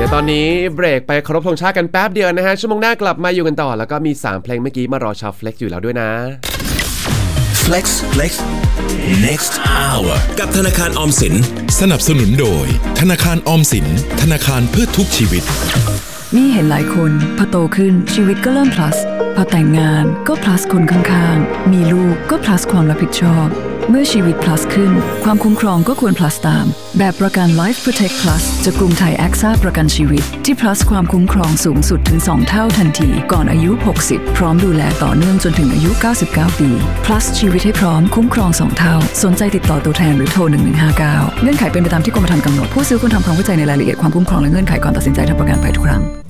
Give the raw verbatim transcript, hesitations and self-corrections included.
ดี๋ยวตอนนี้เบรกไปเคารพธงชาติกันแป๊บเดียวนะฮะชั่วโมงหน้ากลับมาอยู่กันต่อแล้วก็มีสามเพลงเมื่อกี้มารอชาว Flex อยู่แล้วด้วยนะ Flex Flex next hour กับธนาคารออมสินสนับสนุนโดยธนาคารออมสินธนาคารเพื่อทุกชีวิตนี่เห็นหลายคนพอโตขึ้นชีวิตก็เริ่ม plus พอแต่งงานก็ plus คนข้างๆมีลูกก็ plus ความรับผิดชอบเมื่อชีวิต plus ขึ้นความคุ้มครองก็ควร plus ตามแบบประกัน Life Protect Plus จากกรุงไทย แอคซ่า ประกันชีวิตที่ plus ความคุ้มครองสูงสุดถึงสองเท่าทันทีก่อนอายุหกสิบพร้อมดูแลต่อเนื่องจนถึงอายุเก้าสิบเก้าปี plus ชีวิตให้พร้อมคุ้มครองสองเท่าสนใจติดต่อตัวแทนหรือโทรหนึ่งหนึ่งห้าเก้าเงื่อนไขเป็นไปตามที่กรมธรรม์กำหนดผู้ซื้อควรทำความเข้าใจในรายละเอียดความคุ้มครองและเงื่อนไขก่อนตัดสินใจทำประกันภัยทุกครั้ง